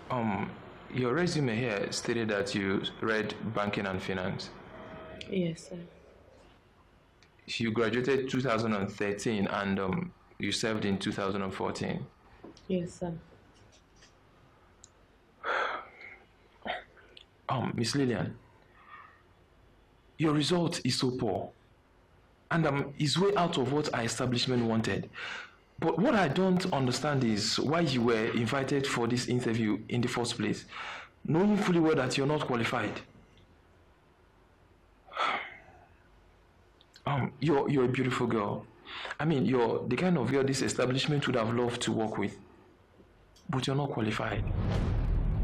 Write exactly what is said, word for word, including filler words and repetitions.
Um, your resume here stated that you read banking and finance. Yes, sir. You graduated two thousand thirteen and um, you served in two thousand fourteen. Yes, sir. Um, Miss Lillian, your result is so poor and um, is way out of what our establishment wanted. But what I don't understand is why you were invited for this interview in the first place, knowing fully well that you're not qualified. Um, you're you're a beautiful girl. I mean, you're the kind of girl this establishment would have loved to work with, but you're not qualified.